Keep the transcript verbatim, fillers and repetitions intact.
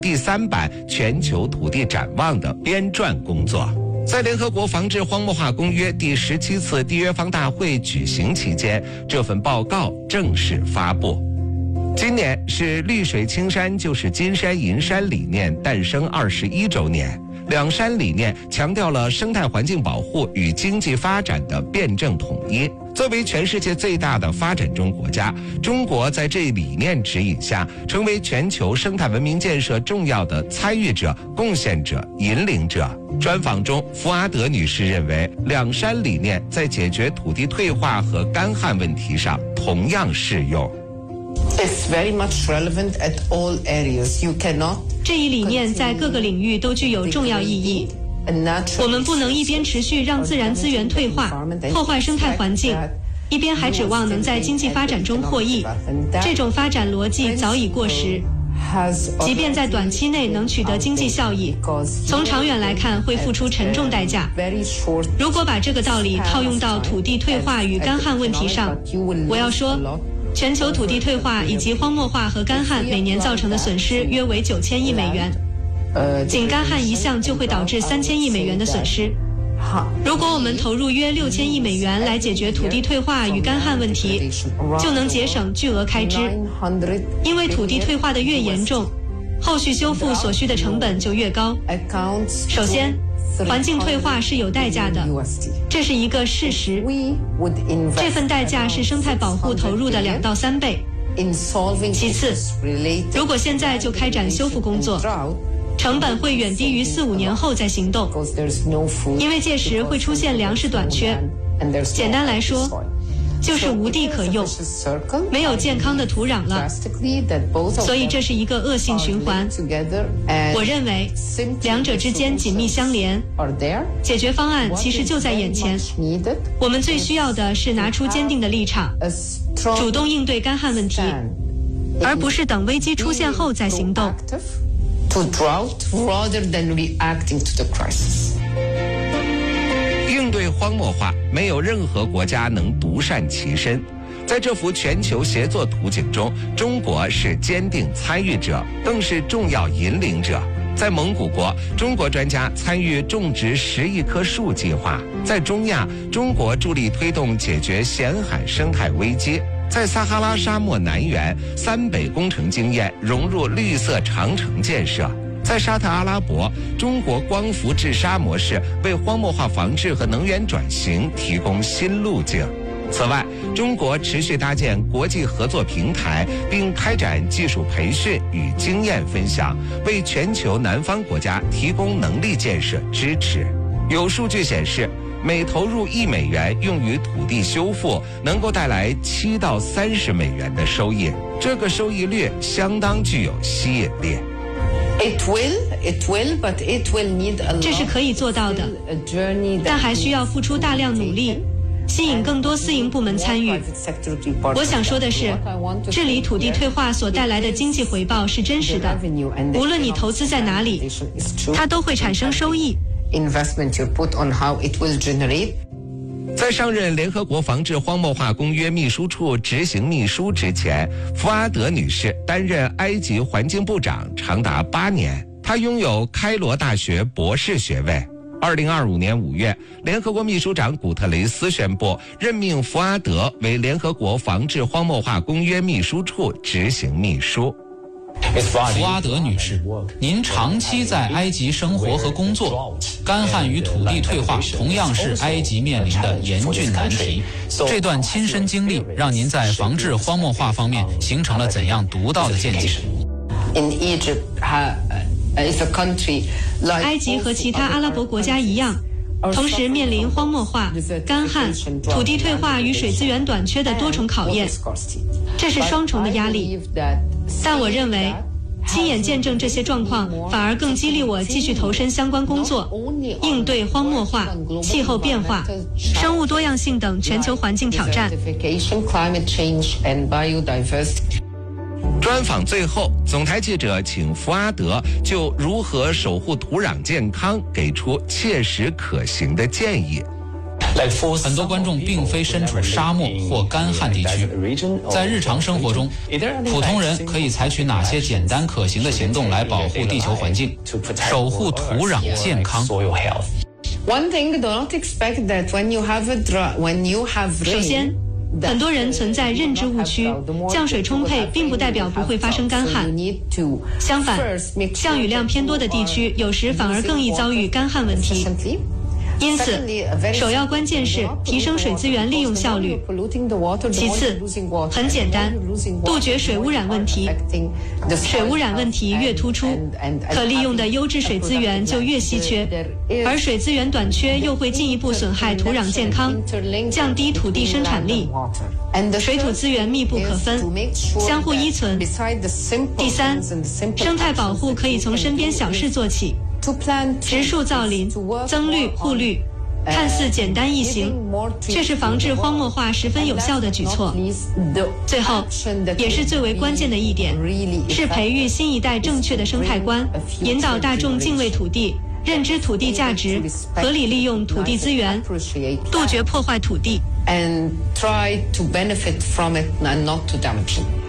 第三版全球土地展望的编撰工作。在联合国防治荒漠化公约第十七次缔约方大会举行期间，这份报告正式发布。今年是绿水青山就是金山银山理念诞生二十一周年。两山理念强调了生态环境保护与经济发展的辩证统一。作为全世界最大的发展中国家，中国在这理念指引下，成为全球生态文明建设重要的参与者、贡献者、引领者。专访中，福阿德女士认为，两山理念在解决土地退化和干旱问题上同样适用。 It's very much relevant at all areas. You cannot 这一理念在各个领域都具有重要意义。我们不能一边持续让自然资源退化、破坏生态环境，一边还指望能在经济发展中获益。这种发展逻辑早已过时。即便在短期内能取得经济效益，从长远来看会付出沉重代价。如果把这个道理套用到土地退化与干旱问题上，我要说，全球土地退化以及荒漠化和干旱每年造成的损失约为九千亿美元，仅干旱一项就会导致三千亿美元的损失。如果我们投入约六千亿美元来解决土地退化与干旱问题，就能节省巨额开支。因为土地退化的越严重，后续修复所需的成本就越高。首先，环境退化是有代价的，这是一个事实。这份代价是生态保护投入的两到三倍。其次，如果现在就开展修复工作，成本会远低于四五年后再行动，因为届时会出现粮食短缺。简单来说，就是无地可用，没有健康的土壤了，所以这是一个恶性循环。我认为两者之间紧密相连，解决方案其实就在眼前。我们最需要的是拿出坚定的立场，主动应对干旱问题，而不是等危机出现后再行动。 To drought rather than reacting to the crisis. 应对荒漠化，没有任何国家能独善其身。在这幅全球协作图景中，中国是坚定参与者，更是重要引领者。在蒙古国，中国专家参与种植十亿棵树计划；在中亚，中国助力推动解决咸海生态危机。在撒哈拉沙漠南缘，三北工程经验融入绿色长城建设；在沙特阿拉伯，中国光伏治沙模式为荒漠化防治和能源转型提供新路径。此外，中国持续搭建国际合作平台，并开展技术培训与经验分享，为全球南方国家提供能力建设支持。有数据显示，每投入一美元用于土地修复，能够带来七到三十美元的收益。这个收益率相当具有吸引力。 It will, it will, but it will need a lot. 这是可以做到的，但还需要付出大量努力，吸引更多私营部门参与。我想说的是，治理土地退化所带来的经济回报是真实的，无论你投资在哪里，它都会产生收益。 Investment you put on how it will generate. 在上任联合国防治荒漠化公约秘书处执行秘书之前，福阿德女士担任埃及环境部长长达八年，她拥有开罗大学博士学位。二零二五年五月，联合国秘书长古特雷斯宣布任命福阿德为联合国防治荒漠化公约秘书处执行秘书。 福阿德女士，您长期在埃及生活和工作，干旱与土地退化同样是埃及面临的严峻难题。这段亲身经历让您在防治荒漠化方面形成了怎样独到的见解？ In Egypt, is a country like 埃及和其他阿拉伯国家一样，同时面临荒漠化、干旱、土地退化与水资源短缺的多重考验，这是双重的压力。但我认为，亲眼见证这些状况，反而更激励我继续投身相关工作，应对荒漠化、气候变化、生物多样性等全球环境挑战。 专访最后，总台记者请福阿德就如何守护土壤健康给出切实可行的建议。 很多观众并非身处沙漠或干旱地区，在日常生活中，普通人可以采取哪些简单可行的行动来保护地球环境，守护土壤健康 ？One thing, do not expect that when you have a drought, when you have rain. 首先，很多人存在认知误区，降水充沛并不代表不会发生干旱。相反，降雨量偏多的地区有时反而更易遭遇干旱问题。因此，首要关键是提升水资源利用效率。其次，很简单，杜绝水污染问题。水污染问题越突出，可利用的优质水资源就越稀缺，而水资源短缺又会进一步损害土壤健康，降低土地生产力。水土资源密不可分，相互依存。第三，生态保护可以从身边小事做起。植树造林，增绿护绿，看似简单易行，却是防治荒漠化十分有效的举措。最后，也是最为关键的一点，是培育新一代正确的生态观，引导大众敬畏土地，认知土地价值，合理利用土地资源，杜绝破坏土地。 And try to benefit from it and not to damage it.